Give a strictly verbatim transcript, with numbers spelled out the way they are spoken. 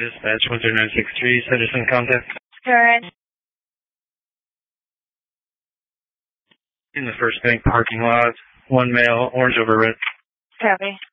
Dispatch one zero nine six three, citizen contact. Correct. In the First Bank parking lot, one male, orange over red. Copy.